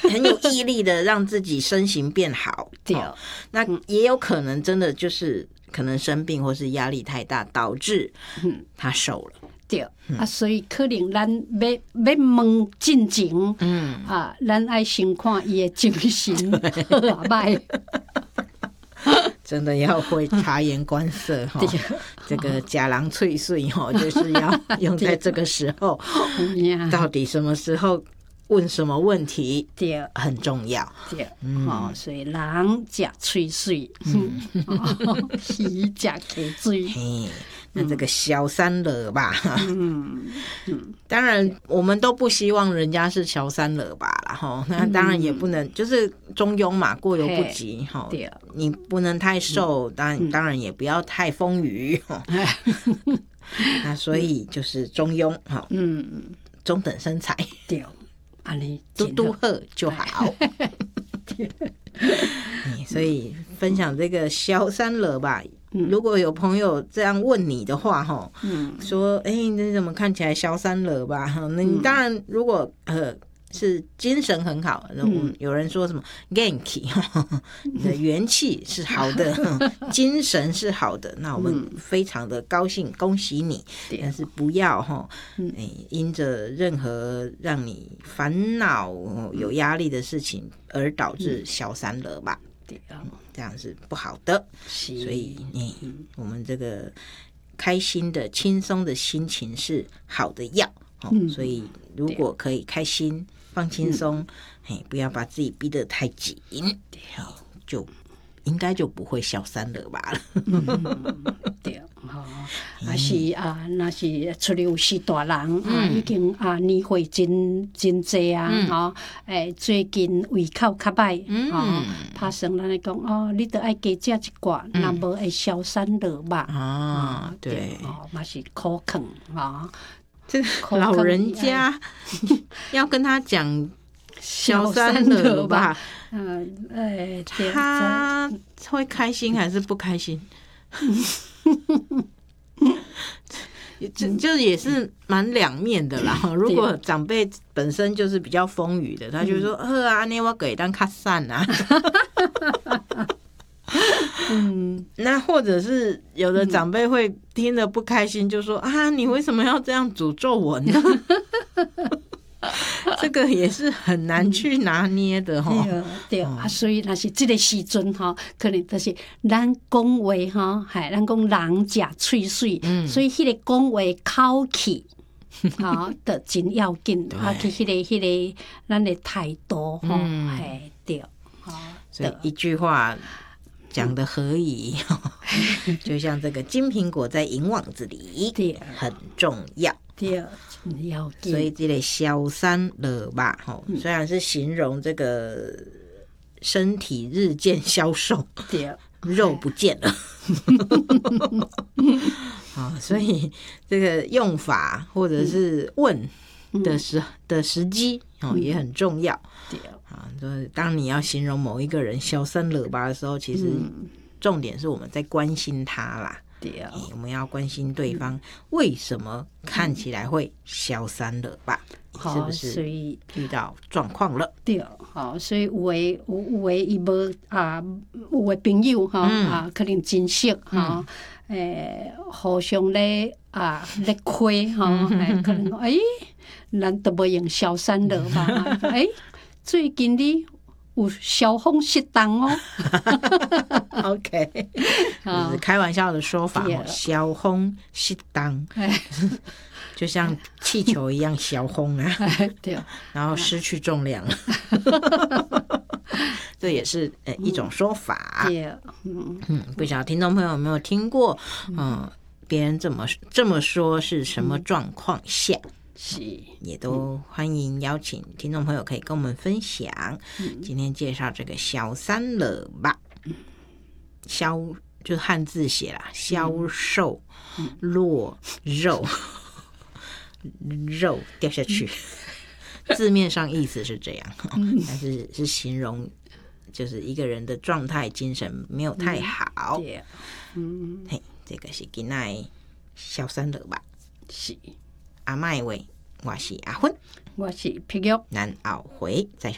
很有毅力的让自己身形变好。 对， 那也有可能真的就是可能生病或是压力太大导致他瘦了。 对所以可能咱要问进前，咱爱先看伊的精神好啊歹。 真的要会察言观色哈，这个假狼脆碎哈，就是要用在这个时候。到底什么时候问什么问题，对，很重要。 对，所以人食脆碎，鱼食溪水。 那这个小三了吧，当然我们都不希望人家是小三了吧啦齁，那当然也不能就是中庸嘛，过犹不及齁，你不能太瘦，当然也不要太丰腴齁，那所以就是中庸齁，中等身材， 对，安尼嘟嘟喝就好。所以分享这个小三了吧。如果有朋友这样问你的话，说你怎么看起来消三了吧？那你当然如果是精神很好，有人说什么 Genki， 你的元气是好的，精神是好的，那我们非常的高兴，恭喜你。但是不要因着任何让你烦恼、有压力的事情而导致消三了吧？这样是不好的。所以我们这个开心的轻松的心情是好的药，所以如果可以开心放轻松，不要把自己逼得太紧，就应该就不会消三了吧了。 对，若是若是出来有是大人已经年岁真济最近胃口较歹拍算咱来讲你得爱加食一寡，若无会消三落肉对嘛是可肯这个老人家要跟他讲消三了吧，他会开心还是不开心？就也是蛮两面的啦。如果长辈本身就是比较丰腴的，他就说你我给当较散啊。那或者是有的长辈会听得不开心，就说你为什么要这样诅咒我呢？这个也是很难去拿捏的对所以若是这个时阵可能就是咱讲话咱讲人食喙水，所以迄个讲话口气就真要紧去迄个咱的态度对所以一句话讲的合宜，就像这个金苹果在银网子里，很重要。 对， 所以这个消三了吧，虽然是形容这个身体日渐消瘦，肉不见了，所以这个用法或者是问的时机也很重要。当你要形容某一个人消三了吧的时候，其实重点是我们在关心他啦。我们要关心对方为什么看起来会消三了吧，是不是遇到状况了？ 对，所以有的伊无有的朋友可能真熟互相咧咧亏可能咱都无用消三了吧？最近你有消风失当 OK， 就是开玩笑的说法，消风失当，就像气球一样消风对，然后失去重量，这也是一种说法。不晓得听众朋友有没有听过？别人这么说是什么状况下？也都欢迎邀请听众朋友可以跟我们分享。今天介绍这个消三了吧，消就是汉字写啦，消瘦落肉，肉掉下去，字面上意思是这样，但是形容就是一个人的状态精神没有太好。这个是今天消三了吧，是阿麦喂，我是阿芬， 我是皮玉， 咱后回再